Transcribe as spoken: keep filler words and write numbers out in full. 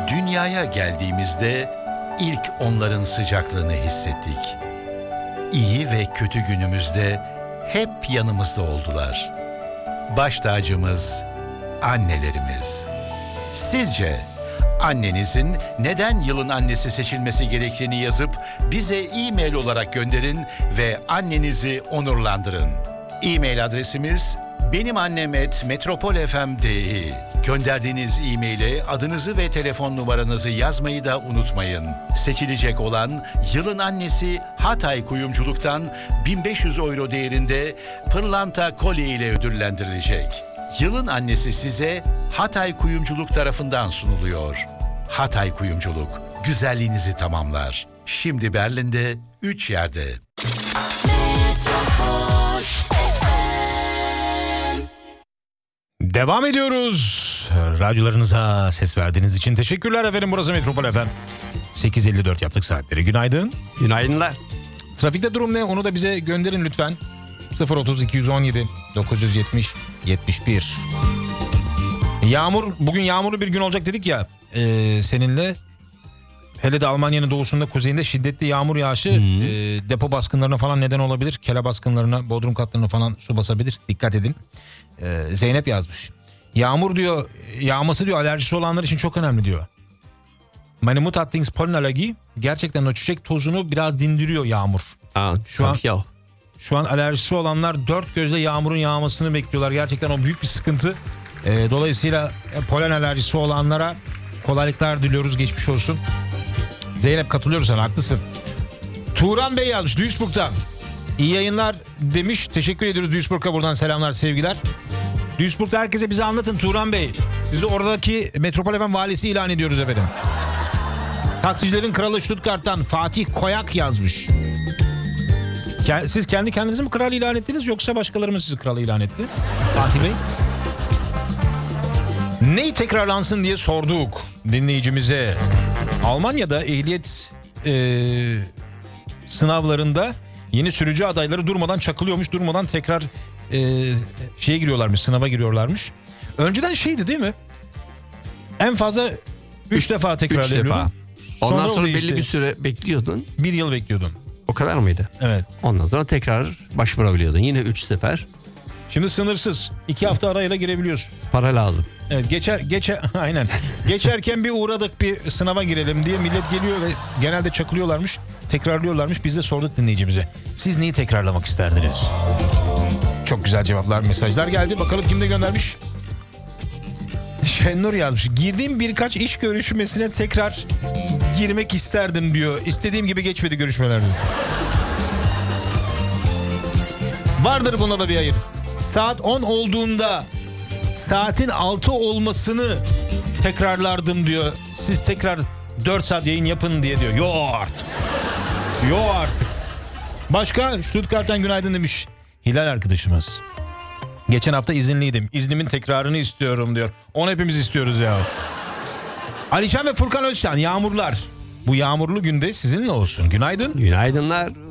Dünyaya geldiğimizde ilk onların sıcaklığını hissettik. İyi ve kötü günümüzde hep yanımızda oldular. Baş tacımız, annelerimiz. Sizce annenizin neden yılın annesi seçilmesi gerektiğini yazıp bize e-mail olarak gönderin ve annenizi onurlandırın. E-mail adresimiz benimannem et metropol f m nokta d i. Gönderdiğiniz e-maile adınızı ve telefon numaranızı yazmayı da unutmayın. Seçilecek olan yılın annesi Hatay Kuyumculuk'tan bin beş yüz euro değerinde pırlanta kolye ile ödüllendirilecek. Yılın annesi size Hatay Kuyumculuk tarafından sunuluyor. Hatay Kuyumculuk, güzelliğinizi tamamlar. Şimdi Berlin'de, üç yerde. Devam ediyoruz. Radyolarınıza ses verdiğiniz için teşekkürler efendim. Burası Metropol F M. sekiz elli dört yaptık saatleri. Günaydın. Günaydınlar. Trafikte durum ne? Onu da bize gönderin lütfen. sıfır otuz iki yüz on yedi dokuz yüz yetmiş yetmiş bir. Yağmur, bugün yağmurlu bir gün olacak dedik ya e, seninle. Hele de Almanya'nın doğusunda, kuzeyinde şiddetli yağmur yağışı e, depo baskınlarına falan neden olabilir. Kele baskınlarına, bodrum katlarına falan su basabilir. Dikkat edin. E, Zeynep yazmış. Yağmur diyor, yağması diyor alerjisi olanlar için çok önemli diyor. Meine Mutter hat Dings polen alerji. Gerçekten o çiçek tozunu biraz dindiriyor yağmur. Aa, şu an ya. Şu an alerjisi olanlar dört gözle yağmurun yağmasını bekliyorlar. Gerçekten o büyük bir sıkıntı. E, dolayısıyla polen alerjisi olanlara kolaylıklar diliyoruz, geçmiş olsun. Zeynep, katılıyoruz sana, haklısın. Turan Bey yazmış Duisburg'dan. İyi yayınlar demiş. Teşekkür ediyoruz Duisburg'a, buradan selamlar, sevgiler. Duisburg'da herkese bize anlatın Turan Bey. Sizi oradaki Metropol F M valisi ilan ediyoruz efendim. Taksicilerin kralı Stuttgart'tan Fatih Koyak yazmış. Siz kendi kendinizi mi kral ilan ettiniz yoksa başkaları mı sizi kral ilan etti? Fatih Bey. Neyi tekrarlansın diye sorduk dinleyicimize. Almanya'da ehliyet e, sınavlarında yeni sürücü adayları durmadan çakılıyormuş. Durmadan tekrar e, şeye giriyorlarmış, sınava giriyorlarmış. Önceden şeydi değil mi? En fazla üç defa tekrarlanıyordu. Üç defa. Ondan sonra, sonra belli işte, bir süre bekliyordun. Bir yıl bekliyordun. O kadar mıydı? Evet. Ondan sonra tekrar başvurabiliyordun. Yine üç sefer. Şimdi sınırsız. iki hafta arayla girebiliyorsun. Para lazım. Evet, geçer geçer aynen. Geçerken bir uğradık, bir sınava girelim diye millet geliyor ve genelde çakılıyorlarmış, tekrarlıyorlarmış. Biz de sorduk dinleyicimize. Siz neyi tekrarlamak isterdiniz? Çok güzel cevaplar, mesajlar geldi. Bakalım kim de göndermiş? Şenur yazmış. Girdiğim birkaç iş görüşmesine tekrar girmek isterdim diyor. İstediğim gibi geçmedi görüşmeler diyor. Vardır buna da bir hayır. Saat on olduğunda saatin altı olmasını tekrarlardım diyor. Siz tekrar dört saat yayın yapın diye diyor. Yo artık. Yo artık. Başka Stuttgart'tan günaydın demiş Hilal arkadaşımız. Geçen hafta izinliydim. İznimin tekrarını istiyorum diyor. Onu hepimiz istiyoruz ya. Alişan ve Furkan Özcan, yağmurlar. Bu yağmurlu günde sizinle olsun. Günaydın. Günaydınlar.